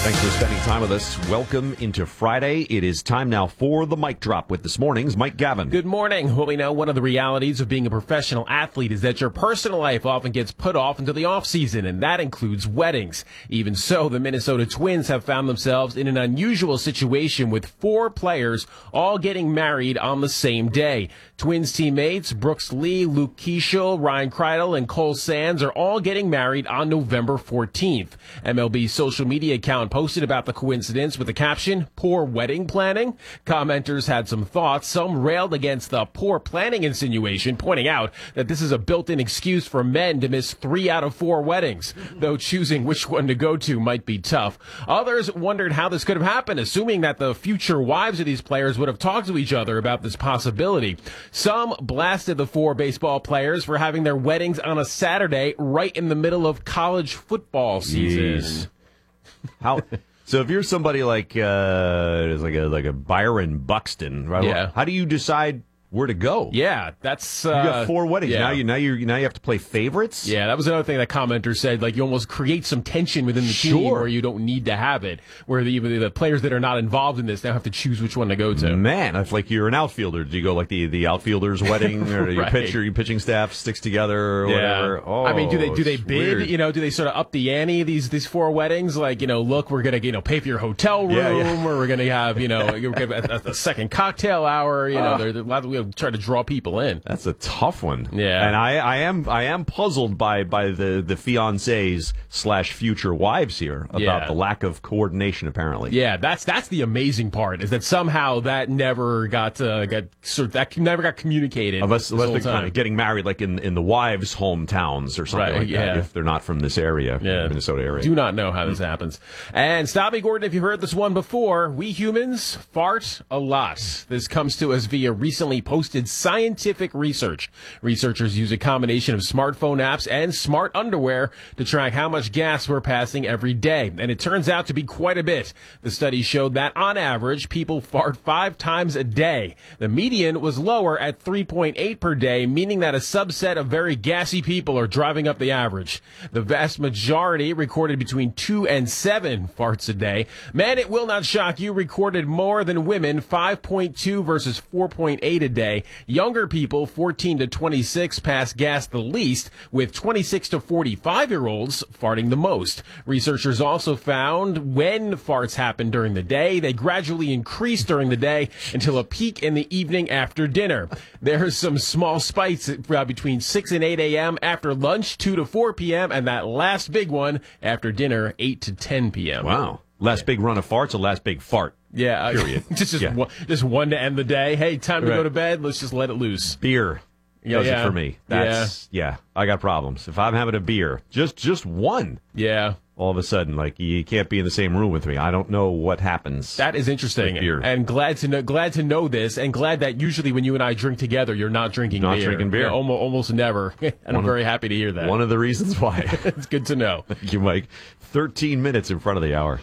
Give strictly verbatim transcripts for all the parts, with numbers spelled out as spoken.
Thanks for spending time with us. Welcome into Friday. It is time now for the mic drop with this morning's Mike Gavin. Good morning. Well, we know one of the realities of being a professional athlete is that your personal life often gets put off into the off season, and that includes weddings. Even so, the Minnesota Twins have found themselves in an unusual situation with four players all getting married on the same day. Twins teammates Brooks Lee, Luke Keeschel, Ryan Kreidel, and Cole Sands are all getting married on November fourteenth. M L B's social media account posted about the coincidence with the caption, "Poor wedding planning." Commenters had some thoughts. Some railed against the poor planning insinuation, pointing out that this is a built-in excuse for men to miss three out of four weddings, though choosing which one to go to might be tough. Others wondered how this could have happened, assuming that the future wives of these players would have talked to each other about this possibility. Some blasted the four baseball players for having their weddings on a Saturday right in the middle of college football season. Jeez. How? So if you're somebody like uh, like a like a Byron Buxton, right? Yeah. How do you decide where to go? Yeah, that's uh, you got four weddings yeah. now. You now you now you have to play favorites. Yeah, that was another thing that commenters said. Like, you almost create some tension within the Sure. team where you don't need to have it. Where the the players that are not involved in this now have to choose which one to go to. Man, if like you're an outfielder, do you go like the, the outfielder's wedding, or your Right. pitcher, your pitching staff sticks together, or Yeah. whatever? Oh, I mean, do they do they it's bid? weird. You know, do they sort of up the ante these these four weddings? Like, you know, look, we're gonna you know pay for your hotel room, Yeah, yeah. or we're gonna have you know you're gonna have a, a second cocktail hour. You know, Uh. they're, they're, we'll try to draw people in. That's a tough one. Yeah. And I, I am I am puzzled by, by the, the fiancés slash future wives here about Yeah. the lack of coordination, apparently. Yeah, that's that's the amazing part, is that somehow that never got uh, got sort of, that never got communicated. Unless, this unless whole they're kind time. of getting married like in, in the wives' hometowns or something Right, like yeah. that, if they're not from this area, Yeah. Minnesota area. Do not know how this happens. And stop me, Gordon, if you've heard this one before. We humans fart a lot. This comes to us via recently posted scientific research. Researchers use a combination of smartphone apps and smart underwear to track how much gas we're passing every day. And it turns out to be quite a bit. The study showed that on average, people fart five times a day. The median was lower at three point eight per day, meaning that a subset of very gassy people are driving up the average. The vast majority recorded between two and seven farts a day. Men, it will not shock you, recorded more than women, five point two versus four point eight a day. Younger people, fourteen to twenty-six, pass gas the least, with twenty-six to forty-five year olds farting the most. Researchers also found when farts happen during the day, they gradually increase during the day until a peak in the evening after dinner. There's some small spikes uh, between six and eight a.m. after lunch, two to four p.m., and that last big one after dinner, eight to ten p.m. Wow. Last big run of farts, or last big fart? Yeah. Uh, Period. just, just, Yeah. one, just one to end the day. Hey, time to Right. go to bed. Let's just let it loose. Beer. Yeah, does yeah. it for me. That's, yeah. yeah, I got problems. If I'm having a beer, just just one, Yeah. all of a sudden, like, you can't be in the same room with me. I don't know what happens. That is interesting, With beer. and glad to know. Glad to know this, and glad that usually when you and I drink together, you're not drinking Not beer. drinking beer. Yeah, almost, almost never. And I'm One of- very happy to hear that. One of the reasons why. It's good to know. Thank you, Mike. thirteen minutes in front of the hour.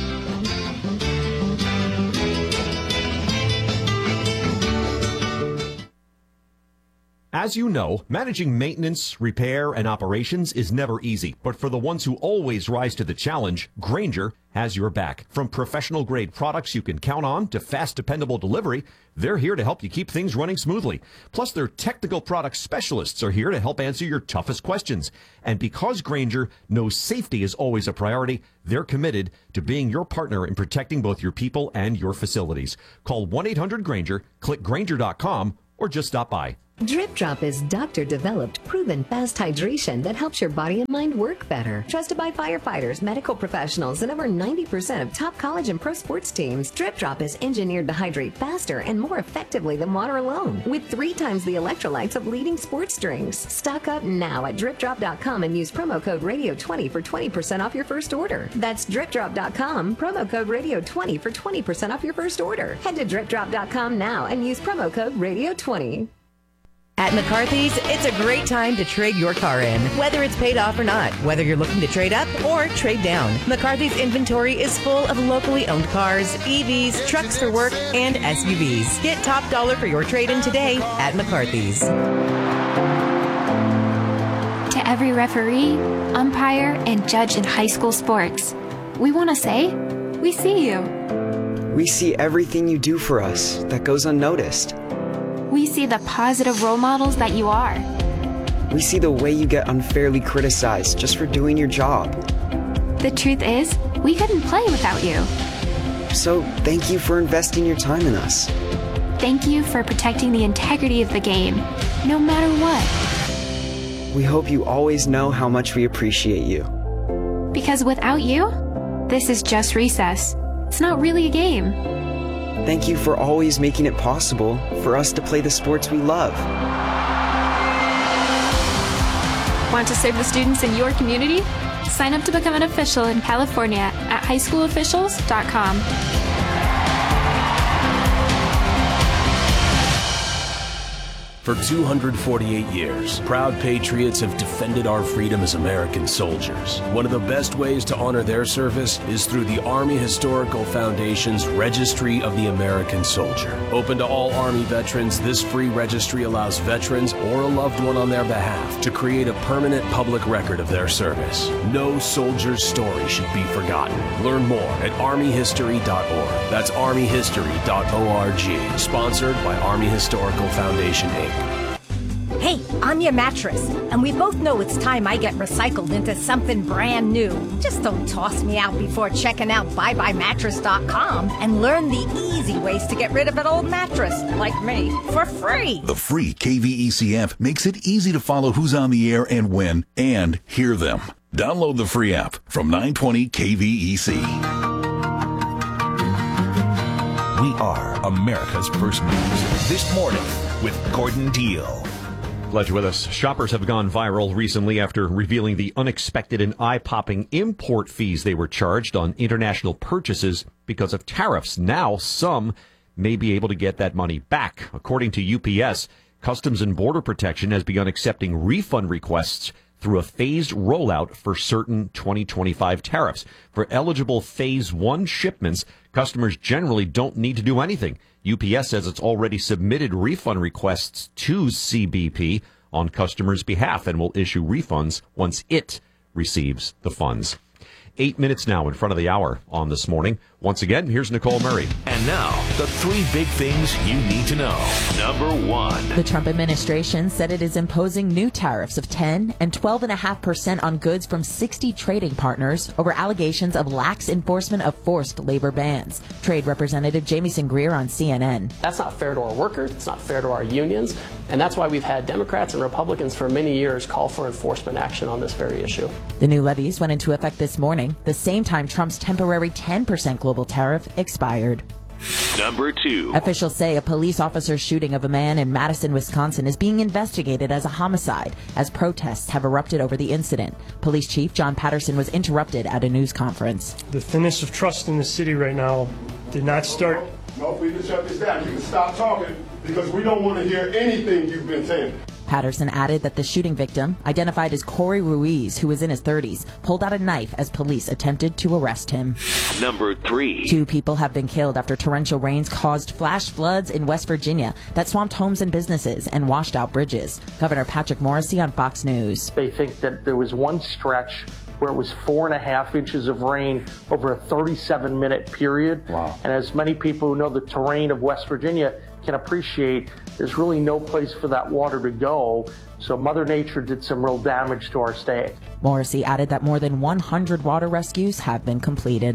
As you know, managing maintenance, repair, and operations is never easy. But for the ones who always rise to the challenge, Grainger has your back. From professional-grade products you can count on to fast, dependable delivery, they're here to help you keep things running smoothly. Plus, their technical product specialists are here to help answer your toughest questions. And because Grainger knows safety is always a priority, they're committed to being your partner in protecting both your people and your facilities. Call one eight hundred Grainger, click Grainger dot com, or just stop by. Drip Drop is doctor-developed, proven fast hydration that helps your body and mind work better. Trusted by firefighters, medical professionals, and over ninety percent of top college and pro sports teams, Drip Drop is engineered to hydrate faster and more effectively than water alone, with three times the electrolytes of leading sports drinks. Stock up now at drip drop dot com and use promo code radio twenty for twenty percent off your first order. That's drip drop dot com, promo code radio twenty for twenty percent off your first order. Head to drip drop dot com now and use promo code radio twenty. At McCarthy's, it's a great time to trade your car in, whether it's paid off or not, whether you're looking to trade up or trade down. McCarthy's inventory is full of locally owned cars, E Vs, trucks for work, and S U Vs. Get top dollar for your trade-in today at McCarthy's. To every referee, umpire, and judge in high school sports, we want to say, we see you. We see everything you do for us that goes unnoticed. We see the positive role models that you are. We see the way you get unfairly criticized just for doing your job. The truth is, we couldn't play without you. So thank you for investing your time in us. Thank you for protecting the integrity of the game, no matter what. We hope you always know how much we appreciate you. Because without you, this is just recess. It's not really a game. Thank you for always making it possible for us to play the sports we love. Want to serve the students in your community? Sign up to become an official in California at high school officials dot com. For two hundred forty-eight years, proud patriots have defended our freedom as American soldiers. One of the best ways to honor their service is through the Army Historical Foundation's Registry of the American Soldier. Open to all Army veterans, this free registry allows veterans or a loved one on their behalf to create a permanent public record of their service. No soldier's story should be forgotten. Learn more at army history dot org. That's army history dot org. Sponsored by Army Historical Foundation, Incorporated. Hey, I'm your mattress, and we both know it's time I get recycled into something brand new. Just don't toss me out before checking out buy buy mattress dot com and learn the easy ways to get rid of an old mattress, like me, for free. The free K V E C app makes it easy to follow who's on the air and when, and hear them. Download the free app from nine twenty K V E C. We are America's First News. This morning with Gordon Deal. Glad you're with us. Shoppers have gone viral recently after revealing the unexpected and eye-popping import fees they were charged on international purchases because of tariffs. Now, some may be able to get that money back. According to U P S, Customs and Border Protection has begun accepting refund requests through a phased rollout for certain twenty twenty-five tariffs. For eligible Phase one shipments, customers generally don't need to do anything. U P S says it's already submitted refund requests to C B P on customers' behalf and will issue refunds once it receives the funds. Eight minutes now in front of the hour on This Morning. Once again, here's Nicole Murray. And now, the three big things you need to know. Number one. The Trump administration said it is imposing new tariffs of ten and twelve point five percent on goods from sixty trading partners over allegations of lax enforcement of forced labor bans. Trade Representative Jamieson Greer on C N N. That's not fair to our workers. It's not fair to our unions. And that's why we've had Democrats and Republicans for many years call for enforcement action on this very issue. The new levies went into effect this morning, the same time Trump's temporary ten percent global tariff expired. Number two. Officials say a police officer's shooting of a man in Madison, Wisconsin is being investigated as a homicide as protests have erupted over the incident. Police Chief John Patterson was interrupted at a news conference. The thinness of trust in the city right now did not start. No, we can shut this down. You can stop talking because we don't want to hear anything you've been saying. Patterson added that the shooting victim, identified as Corey Ruiz, who was in his thirties, pulled out a knife as police attempted to arrest him. Number three. Two people have been killed after torrential rains caused flash floods in West Virginia that swamped homes and businesses and washed out bridges. Governor Patrick Morrisey on Fox News. They think that there was one stretch where it was four and a half inches of rain over a thirty-seven minute period. Wow. And as many people who know the terrain of West Virginia can appreciate, there's really no place for that water to go. So Mother Nature did some real damage to our state. Morrissey added that more than one hundred water rescues have been completed.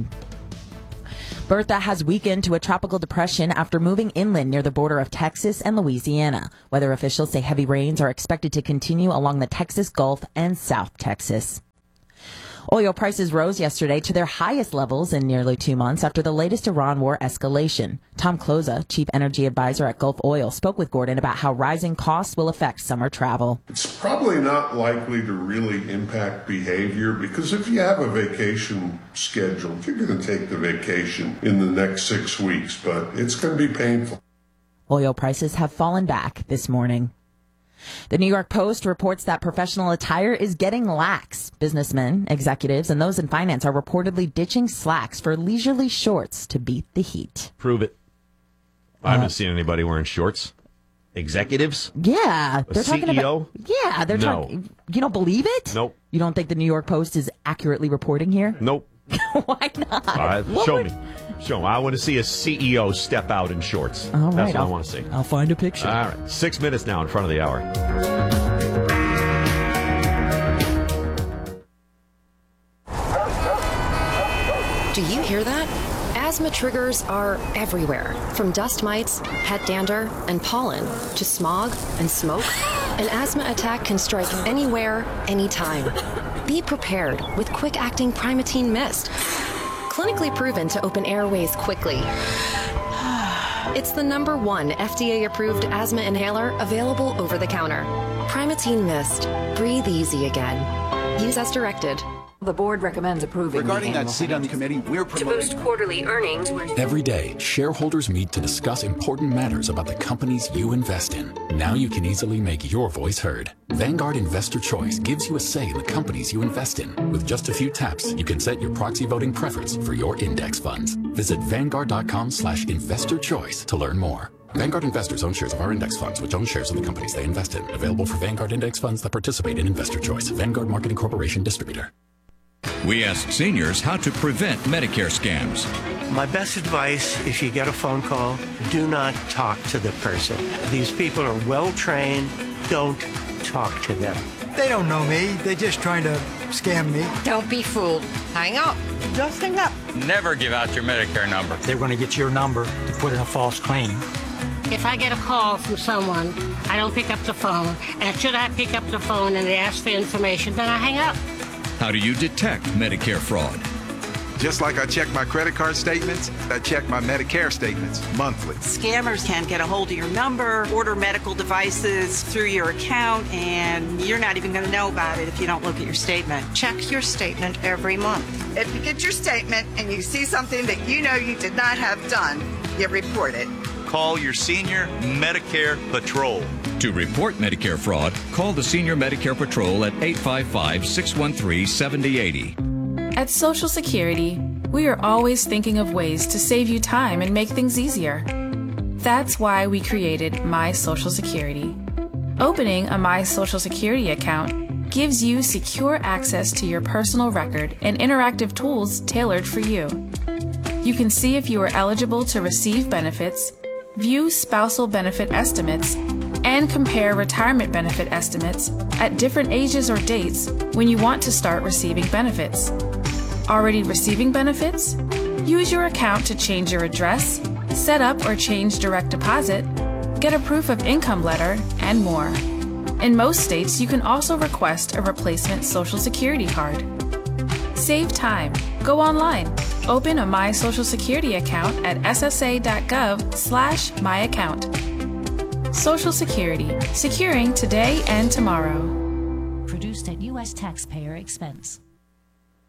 Bertha has weakened to a tropical depression after moving inland near the border of Texas and Louisiana. Weather officials say heavy rains are expected to continue along the Texas Gulf and South Texas. Oil prices rose yesterday to their highest levels in nearly two months after the latest Iran war escalation. Tom Kloza, chief energy advisor at Gulf Oil, spoke with Gordon about how rising costs will affect summer travel. It's probably not likely to really impact behavior because if you have a vacation scheduled, you're going to take the vacation in the next six weeks, but it's going to be painful. Oil prices have fallen back this morning. The New York Post reports that professional attire is getting lax. Businessmen, executives, and those in finance are reportedly ditching slacks for leisurely shorts to beat the heat. Prove it. I haven't uh, seen anybody wearing shorts. Executives? Yeah. A they're C E O? talking about, yeah, they're no. talking. You don't believe it? Nope. You don't think the New York Post is accurately reporting here? Nope. Why not? All right, What show would- me. Show me. I want to see a C E O step out in shorts. All right, That's what I'll, I want to see. I'll find a picture. All right. Six minutes now in front of the hour. Do you hear that? Asthma triggers are everywhere, from dust mites, pet dander, and pollen, to smog and smoke. An asthma attack can strike anywhere, anytime. Be prepared with quick-acting Primatene Mist. Clinically proven to open airways quickly. It's the number one F D A-approved asthma inhaler available over the counter. Primatene Mist. Breathe easy again. Use as directed. The board recommends approving Regarding the that seat on the committee, we're to promoting... boost quarterly earnings. Every day, shareholders meet to discuss important matters about the companies you invest in. Now you can easily make your voice heard. Vanguard Investor Choice gives you a say in the companies you invest in. With just a few taps, you can set your proxy voting preference for your index funds. Visit Vanguard.com slash investor choice to learn more. Vanguard investors own shares of our index funds, which own shares of the companies they invest in. Available for Vanguard index funds that participate in Investor Choice. Vanguard Marketing Corporation Distributor. We ask seniors how to prevent Medicare scams. My best advice, if you get a phone call, do not talk to the person. These people are well trained. Don't talk to them. They don't know me. They're just trying to scam me. Don't be fooled. Hang up. Just hang up. Never give out your Medicare number. They're going to get your number to put in a false claim. If I get a call from someone, I don't pick up the phone. And should I pick up the phone and they ask for information, then I hang up. How do you detect Medicare fraud? Just like I check my credit card statements, I check my Medicare statements monthly. Scammers can get a hold of your number, order medical devices through your account, and you're not even going to know about it if you don't look at your statement. Check your statement every month. If you get your statement and you see something that you know you did not have done, you report it. Call your senior Medicare Patrol. To report Medicare fraud, call the Senior Medicare Patrol at eight five five, six one three, seven zero eight zero. At Social Security, we are always thinking of ways to save you time and make things easier. That's why we created My Social Security. Opening a My Social Security account gives you secure access to your personal record and interactive tools tailored for you. You can see if you are eligible to receive benefits, view spousal benefit estimates, and compare retirement benefit estimates at different ages or dates when you want to start receiving benefits. Already receiving benefits? Use your account to change your address, set up or change direct deposit, get a proof of income letter, and more. In most states, you can also request a replacement Social Security card. Save time. Go online. Open a My Social Security account at ssa.gov slash my account. Social Security, securing today and tomorrow. Produced at U S taxpayer expense.